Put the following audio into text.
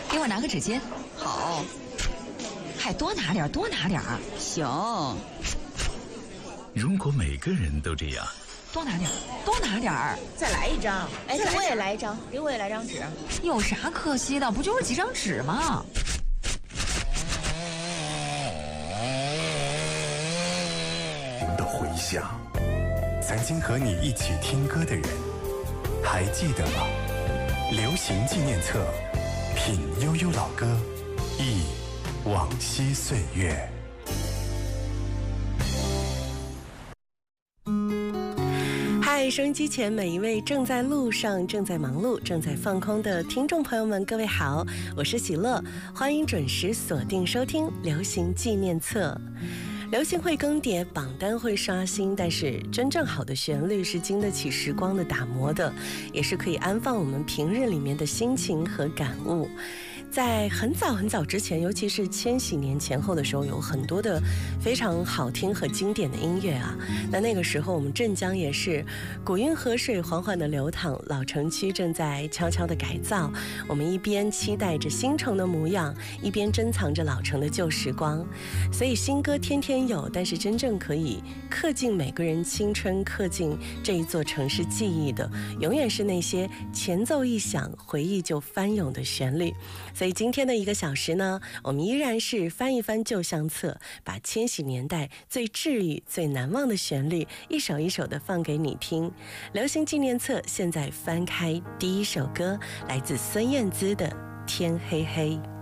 给我拿个纸巾。 好， 还多拿点，多拿点。 行。 如果每个人都这样， 多拿点，多拿点。 再来一张。哎，给我也来一张，给我也来张纸。 有啥可惜的？不就是几张纸吗？ 的回响，曾经和你一起听歌的人，还记得吗？流行纪念册，品悠悠老歌，忆往昔岁月。 嗨，收音机前每一位正在路上、正在忙碌、正在放空的听众朋友们，各位好，我是喜乐，欢迎准时锁定收听流行纪念册。流行会更迭，榜单会刷新，但是真正好的旋律是经得起时光的打磨的，也是可以安放我们平日里面的心情和感悟。在很早很早之前，尤其是千禧年前后的时候，有很多的非常好听和经典的音乐啊。那个时候，我们镇江也是古运河水缓缓的流淌，老城区正在悄悄的改造。我们一边期待着新城的模样，一边珍藏着老城的旧时光。所以新歌天天有，但是真正可以刻进每个人青春、刻进这一座城市记忆的，永远是那些前奏一响，回忆就翻涌的旋律。所以今天的1个小时呢，我们依然是翻一翻旧相册，把千禧年代最治愈、最难忘的旋律一首一首的放给你听。流行纪念册现在翻开第一首歌，来自孙燕姿的《天黑黑》。